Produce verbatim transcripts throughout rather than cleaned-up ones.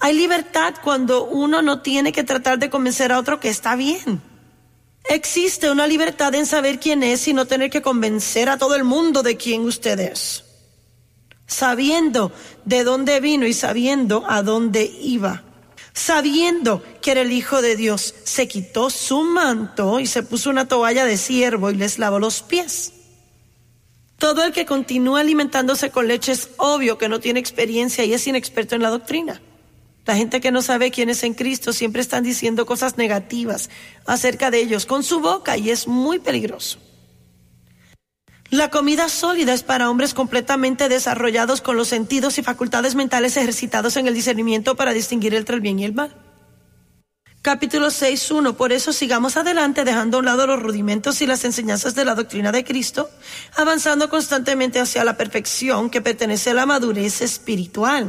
Hay libertad cuando uno no tiene que tratar de convencer a otro que está bien. Existe una libertad en saber quién es y no tener que convencer a todo el mundo de quién usted es. Sabiendo de dónde vino y sabiendo a dónde iba. Sabiendo que era el Hijo de Dios, se quitó su manto y se puso una toalla de siervo y les lavó los pies. Todo el que continúa alimentándose con leche es obvio que no tiene experiencia y es inexperto en la doctrina. La gente que no sabe quién es en Cristo siempre están diciendo cosas negativas acerca de ellos con su boca y es muy peligroso. La comida sólida es para hombres completamente desarrollados con los sentidos y facultades mentales ejercitados en el discernimiento para distinguir entre el bien y el mal. Capítulo seis, uno. Por eso sigamos adelante dejando a un lado los rudimentos y las enseñanzas de la doctrina de Cristo, avanzando constantemente hacia la perfección que pertenece a la madurez espiritual.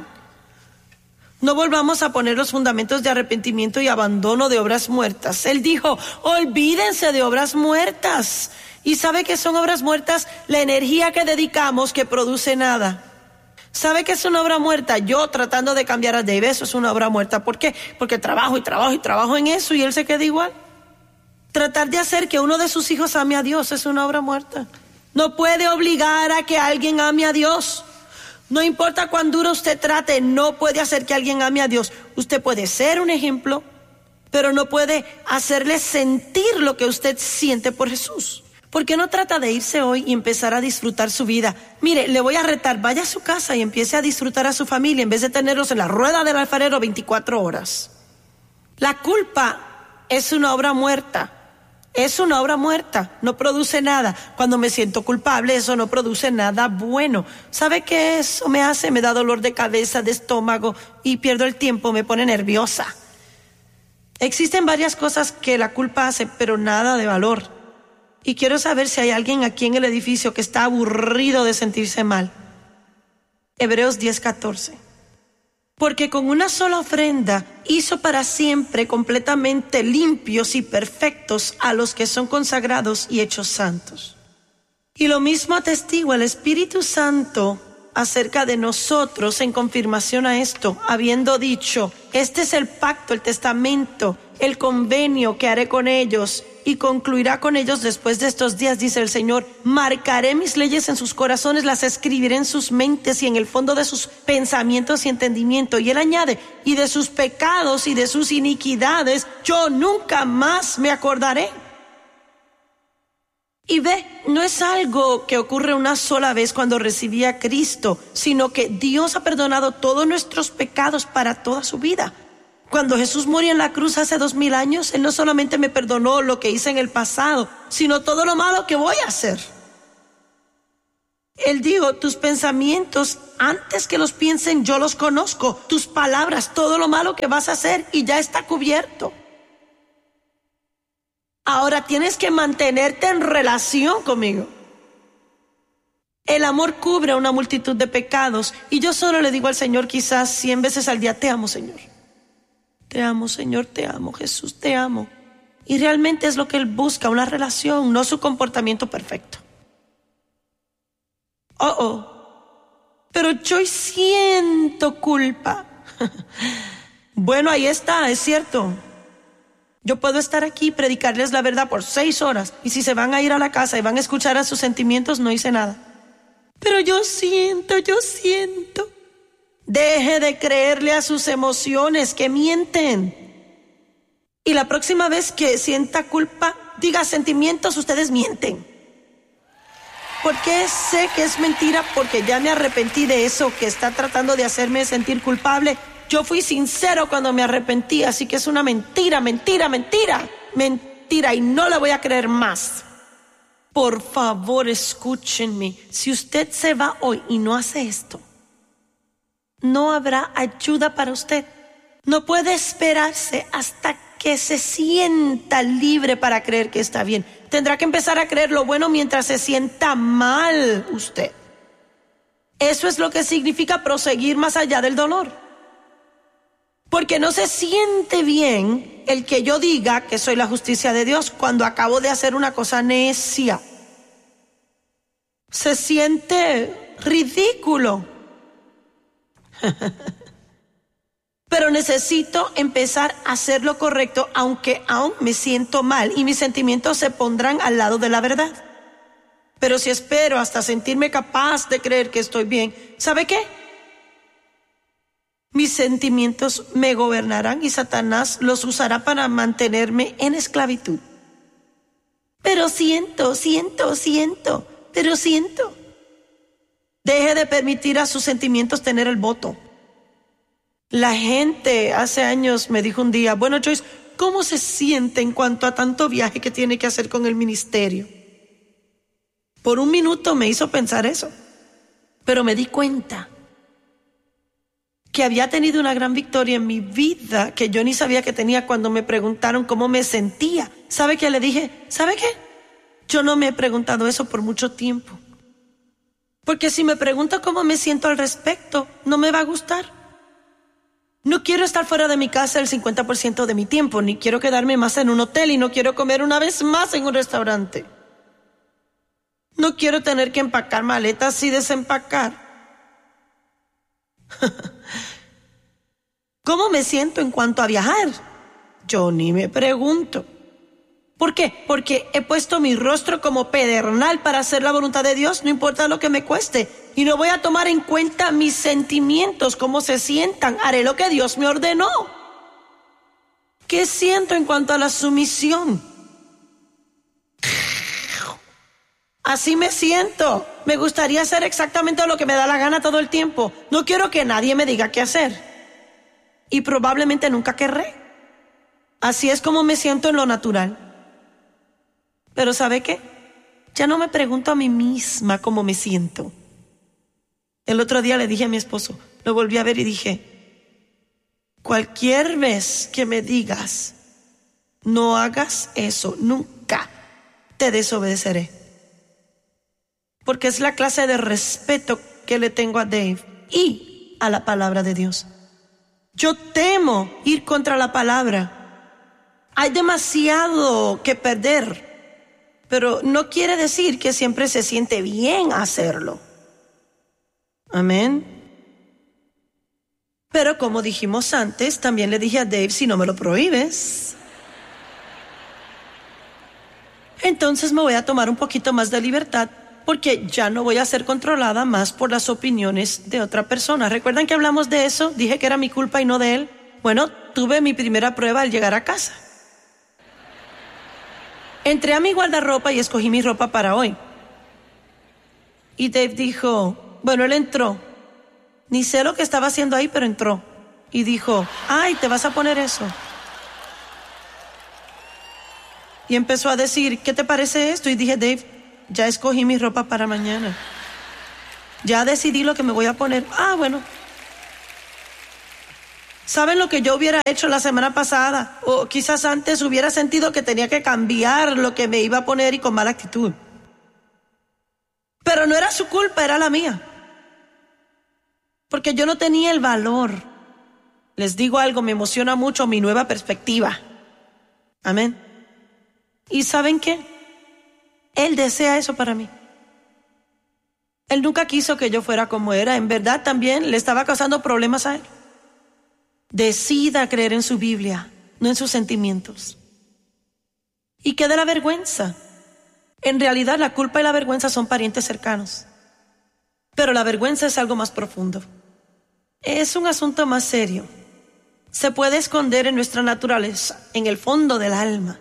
No volvamos a poner los fundamentos de arrepentimiento y abandono de obras muertas. Él dijo, olvídense de obras muertas. ¿Y sabe qué son obras muertas? La energía que dedicamos que produce nada. ¿Sabe qué es una obra muerta? Yo tratando de cambiar a Dave, eso es una obra muerta. ¿Por qué? Porque trabajo y trabajo y trabajo en eso y él se queda igual. Tratar de hacer que uno de sus hijos ame a Dios es una obra muerta. No puede obligar a que alguien ame a Dios. No importa cuán duro usted trate, no puede hacer que alguien ame a Dios. Usted puede ser un ejemplo, pero no puede hacerle sentir lo que usted siente por Jesús. ¿Por qué no trata de irse hoy y empezar a disfrutar su vida? Mire, le voy a retar, vaya a su casa y empiece a disfrutar a su familia en vez de tenerlos en la rueda del alfarero veinticuatro horas. La culpa es una obra muerta. Es una obra muerta, no produce nada. Cuando me siento culpable, eso no produce nada bueno. ¿Sabe qué eso me hace? Me da dolor de cabeza, de estómago y pierdo el tiempo, me pone nerviosa. Existen varias cosas que la culpa hace, pero nada de valor. Y quiero saber si hay alguien aquí en el edificio que está aburrido de sentirse mal. Hebreos diez, catorce. Porque con una sola ofrenda hizo para siempre completamente limpios y perfectos a los que son consagrados y hechos santos. Y lo mismo atestigua el Espíritu Santo acerca de nosotros en confirmación a esto, habiendo dicho, este es el pacto, el testamento, el convenio que haré con ellos y concluirá con ellos después de estos días, dice el Señor. Marcaré mis leyes en sus corazones, las escribiré en sus mentes y en el fondo de sus pensamientos y entendimiento. Y él añade, y de sus pecados y de sus iniquidades yo nunca más me acordaré. Y ve, no es algo que ocurre una sola vez cuando recibí a Cristo, sino que Dios ha perdonado todos nuestros pecados para toda su vida. Cuando Jesús murió en la cruz hace dos mil años, Él no solamente me perdonó lo que hice en el pasado, sino todo lo malo que voy a hacer. Él dijo, tus pensamientos, antes que los piensen, yo los conozco. Tus palabras, todo lo malo que vas a hacer, y ya está cubierto. Ahora tienes que mantenerte en relación conmigo. El amor cubre una multitud de pecados, y yo solo le digo al Señor quizás cien veces al día, te amo, Señor. Te amo, Señor, te amo, Jesús, te amo. Y realmente es lo que Él busca, una relación, no su comportamiento perfecto. Oh, oh, pero yo siento culpa. Bueno, ahí está, es cierto. Yo puedo estar aquí y predicarles la verdad por seis horas. Y si se van a ir a la casa y van a escuchar a sus sentimientos, no hice nada. Pero yo siento, yo siento. Deje de creerle a sus emociones que mienten. Y la próxima vez que sienta culpa, diga sentimientos, ustedes mienten. ¿Por qué sé que es mentira? Porque ya me arrepentí de eso que está tratando de hacerme sentir culpable. Yo fui sincero cuando me arrepentí, así que es una mentira, mentira, mentira, mentira, y no la voy a creer más. Por favor, escúchenme. Si usted se va hoy y no hace esto, no habrá ayuda para usted. No puede esperarse hasta que se sienta libre para creer que está bien. Tendrá que empezar a creer lo bueno mientras se sienta mal usted. Eso es lo que significa proseguir más allá del dolor. Porque no se siente bien el que yo diga que soy la justicia de Dios cuando acabo de hacer una cosa necia. Se siente ridículo. Pero necesito empezar a hacer lo correcto, aunque aún me siento mal y mis sentimientos se pondrán al lado de la verdad. Pero si espero hasta sentirme capaz de creer que estoy bien, ¿sabe qué? Mis sentimientos me gobernarán y Satanás los usará para mantenerme en esclavitud. Pero siento, siento, siento, pero siento. Deje de permitir a sus sentimientos tener el voto. La gente hace años me dijo un día, bueno, Joyce, ¿cómo se siente en cuanto a tanto viaje que tiene que hacer con el ministerio? Por un minuto me hizo pensar eso, pero me di cuenta que había tenido una gran victoria en mi vida que yo ni sabía que tenía cuando me preguntaron cómo me sentía. ¿Sabe qué le dije? ¿Sabe qué? Yo no me he preguntado eso por mucho tiempo. Porque si me pregunto cómo me siento al respecto, no me va a gustar. No quiero estar fuera de mi casa el cincuenta por ciento de mi tiempo, ni quiero quedarme más en un hotel y no quiero comer una vez más en un restaurante. No quiero tener que empacar maletas y desempacar. ¿Cómo me siento en cuanto a viajar? Yo ni me pregunto. ¿Por qué? Porque he puesto mi rostro como pedernal para hacer la voluntad de Dios, no importa lo que me cueste. Y no voy a tomar en cuenta mis sentimientos, cómo se sientan. Haré lo que Dios me ordenó. ¿Qué siento en cuanto a la sumisión? Así me siento. Me gustaría hacer exactamente lo que me da la gana todo el tiempo. No quiero que nadie me diga qué hacer. Y probablemente nunca querré. Así es como me siento en lo natural. Pero ¿sabe qué? Ya no me pregunto a mí misma cómo me siento. El otro día le dije a mi esposo, lo volví a ver y dije, cualquier vez que me digas, no hagas eso, nunca te desobedeceré. Porque es la clase de respeto que le tengo a Dave y a la palabra de Dios. Yo temo ir contra la palabra. Hay demasiado que perder. Pero no quiere decir que siempre se siente bien hacerlo. Amén. Pero como dijimos antes, también le dije a Dave, si no me lo prohíbes, entonces me voy a tomar un poquito más de libertad, porque ya no voy a ser controlada más por las opiniones de otra persona. ¿Recuerdan que hablamos de eso? Dije que era mi culpa y no de él. Bueno, tuve mi primera prueba al llegar a casa. Entré a mi guardarropa y escogí mi ropa para hoy. Y Dave dijo, bueno, él entró. Ni sé lo que estaba haciendo ahí, pero entró. Y dijo, ay, ¿te vas a poner eso? Y empezó a decir, ¿qué te parece esto? Y dije, Dave, ya escogí mi ropa para mañana. Ya decidí lo que me voy a poner. Ah, bueno. ¿Saben lo que yo hubiera hecho la semana pasada? O quizás antes hubiera sentido que tenía que cambiar lo que me iba a poner y con mala actitud. Pero no era su culpa, era la mía. Porque yo no tenía el valor. Les digo algo, me emociona mucho mi nueva perspectiva. Amén. ¿Y saben qué? Él desea eso para mí. Él nunca quiso que yo fuera como era. En verdad también le estaba causando problemas a él. Decida creer en su Biblia, no en sus sentimientos. ¿Y qué de la vergüenza? En realidad la culpa y la vergüenza son parientes cercanos. Pero la vergüenza es algo más profundo. Es un asunto más serio. Se puede esconder en nuestra naturaleza, en el fondo del alma.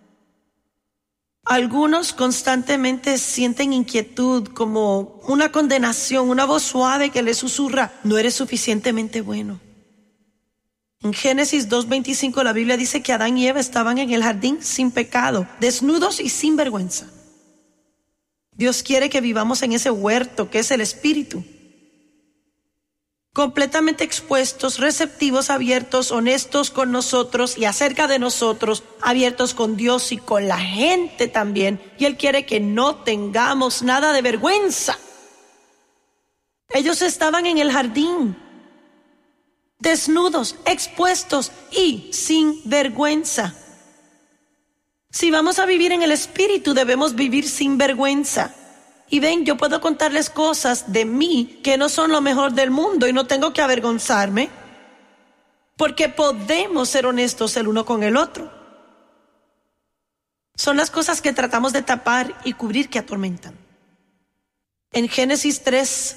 Algunos constantemente sienten inquietud, como una condenación, una voz suave que les susurra, no eres suficientemente bueno. En Génesis dos veinticinco la Biblia dice que Adán y Eva estaban en el jardín sin pecado, desnudos y sin vergüenza. Dios quiere que vivamos en ese huerto que es el Espíritu. Completamente expuestos, receptivos, abiertos, honestos con nosotros y acerca de nosotros, abiertos con Dios y con la gente también. Y Él quiere que no tengamos nada de vergüenza. Ellos estaban en el jardín, desnudos, expuestos y sin vergüenza. Si vamos a vivir en el Espíritu, debemos vivir sin vergüenza. Y ven, yo puedo contarles cosas de mí que no son lo mejor del mundo y no tengo que avergonzarme. porque podemos ser honestos el uno con el otro. Son las cosas que tratamos de tapar y cubrir que atormentan. En Génesis tres,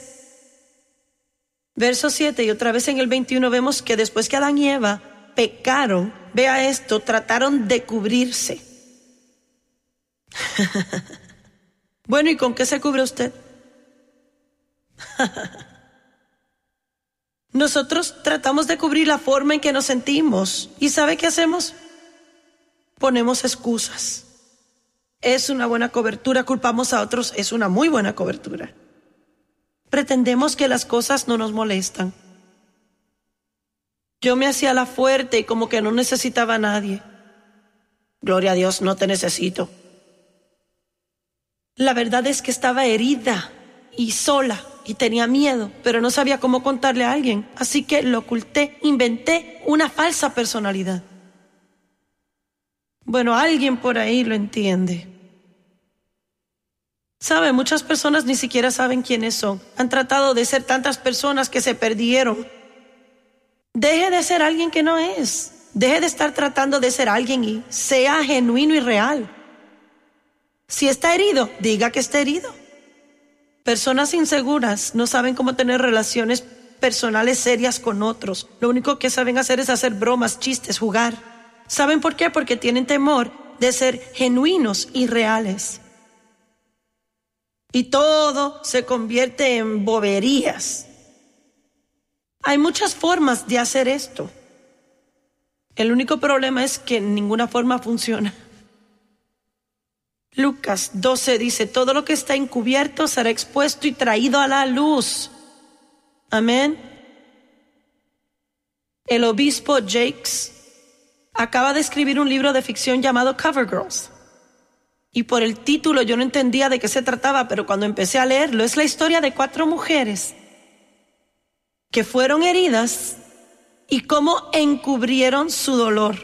verso siete y otra vez en el veintiuno vemos que después que Adán y Eva pecaron, vea esto, trataron de cubrirse. Bueno, ¿y con qué se cubre usted? Nosotros tratamos de cubrir la forma en que nos sentimos. ¿Y sabe qué hacemos? Ponemos excusas. Es una buena cobertura, culpamos a otros, es una muy buena cobertura. Pretendemos que las cosas no nos molestan. Yo me hacía la fuerte y como que no necesitaba a nadie. Gloria a Dios, no te necesito. La verdad es que estaba herida y sola y tenía miedo, pero no sabía cómo contarle a alguien, así que lo oculté, inventé una falsa personalidad. Bueno, alguien por ahí lo entiende. ¿Sabe? Muchas personas ni siquiera saben quiénes son. Han tratado de ser tantas personas que se perdieron. Deje de ser alguien que no es. Deje de estar tratando de ser alguien y sea genuino y real. Si está herido, diga que está herido. Personas inseguras no saben cómo tener relaciones personales serias con otros. Lo único que saben hacer es hacer bromas, chistes, jugar. ¿Saben por qué? Porque tienen temor de ser genuinos y reales. Y todo se convierte en boberías. Hay muchas formas de hacer esto. El único problema es que ninguna forma funciona. Lucas doce dice, todo lo que está encubierto será expuesto y traído a la luz. Amén. El obispo Jakes acaba de escribir un libro de ficción llamado Cover Girls. Y por el título yo no entendía de qué se trataba, pero cuando empecé a leerlo, es la historia de cuatro mujeres que fueron heridas y cómo encubrieron su dolor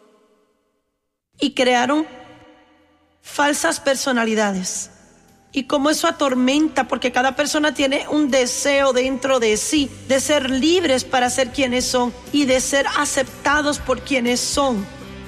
y crearon falsas personalidades. Y cómo eso atormenta, porque cada persona tiene un deseo dentro de sí de ser libres para ser quienes son y de ser aceptados por quienes son.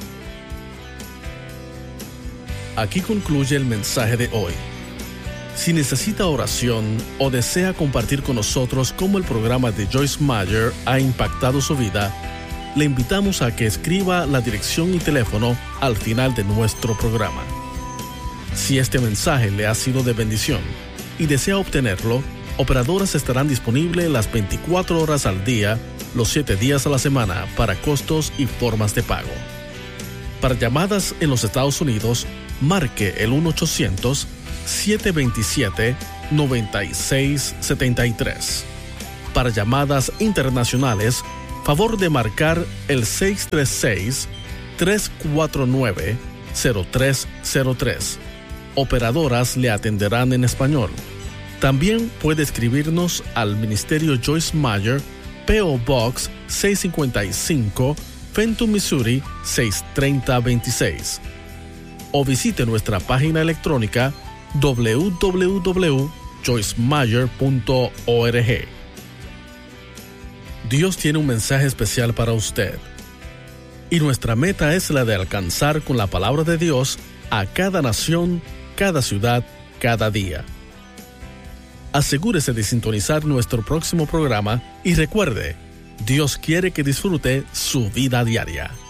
Aquí concluye el mensaje de hoy. Si necesita oración o desea compartir con nosotros cómo el programa de Joyce Meyer ha impactado su vida, le invitamos a que escriba la dirección y teléfono al final de nuestro programa. Si este mensaje le ha sido de bendición y desea obtenerlo, operadoras estarán disponibles las veinticuatro horas al día, los siete días a la semana para costos y formas de pago. Para llamadas en los Estados Unidos, marque el uno ochocientos, siete dos siete, nueve seis siete tres. Para llamadas internacionales, favor de marcar el seis tres seis, tres cuatro nueve, cero tres cero tres. Operadoras le atenderán en español. También puede escribirnos al Ministerio Joyce Meyer, P O Box seiscientos cincuenta y cinco, Fenton, Missouri seis tres cero dos seis. O visite nuestra página electrónica doble u doble u doble u punto joyce meyer punto org. Dios tiene un mensaje especial para usted. Y nuestra meta es la de alcanzar con la palabra de Dios a cada nación, cada ciudad, cada día. Asegúrese de sintonizar nuestro próximo programa y recuerde, Dios quiere que disfrute su vida diaria.